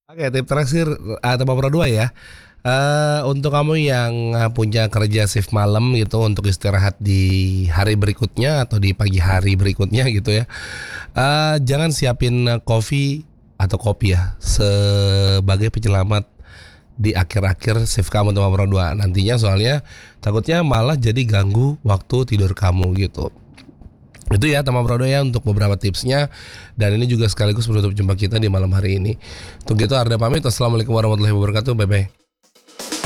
Oke, tip terakhir atau nomor 2 ya, untuk kamu yang, punya kerja shift malam gitu untuk istirahat di hari berikutnya atau di pagi hari berikutnya gitu ya, jangan siapin atau kopi ya sebagai penyelamat di akhir-akhir shift kamu untuk nomor 2 nantinya, soalnya takutnya malah jadi ganggu waktu tidur kamu gitu. Itu ya teman Prodo ya untuk beberapa tipsnya. Dan ini juga sekaligus menutup jumpa kita di malam hari ini. Untuk itu Arda pamit. Assalamualaikum warahmatullahi wabarakatuh. Bye bye.